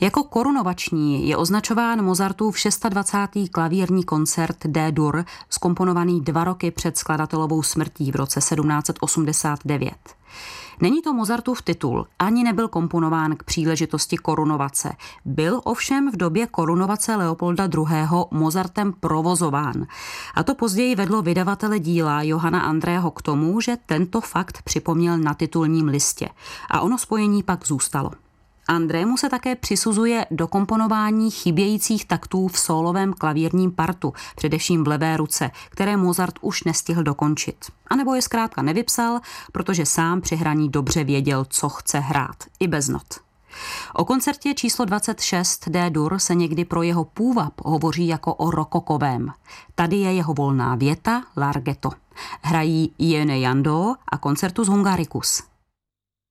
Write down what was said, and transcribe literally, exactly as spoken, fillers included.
Jako korunovační je označován Mozartův dvacátý šestý klavírní koncert D-dur, zkomponovaný dva roky před skladatelovou smrtí v roce sedmnáct osmdesát devět. Není to Mozartův titul, ani nebyl komponován k příležitosti korunovace. Byl ovšem v době korunovace Leopolda druhého. Mozartem provozován. A to později vedlo vydavatele díla Johanna Andreaho k tomu, že tento fakt připomněl na titulním listě. A ono spojení pak zůstalo. Andrému se také přisuzuje dokomponování chybějících taktů v sólovém klavírním partu, především v levé ruce, které Mozart už nestihl dokončit. A nebo je zkrátka nevypsal, protože sám při hraní dobře věděl, co chce hrát, i bez not. O koncertě číslo dvacet šest D-dur se někdy pro jeho půvab hovoří jako o rokokovém. Tady je jeho volná věta Larghetto. Hrají Iene Jandó a Concertus Hungaricus.